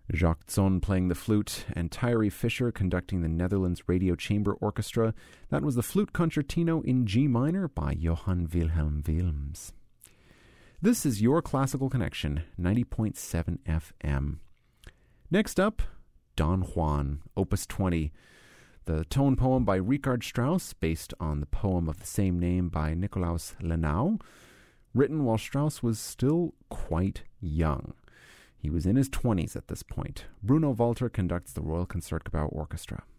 Jacques Zon playing the flute, and Thierry Fischer conducting the Netherlands Radio Chamber Orchestra. That was the Flute Concertino in G minor by Johann Wilhelm Wilms. This is Your Classical Connection, 90.7 FM. Next up, Don Juan, Opus 20. The tone poem by Richard Strauss, based on the poem of the same name by Nikolaus Lenau, written while Strauss was still quite young. He was in his 20s at this point. Bruno Walter conducts the Royal Concertgebouw Orchestra.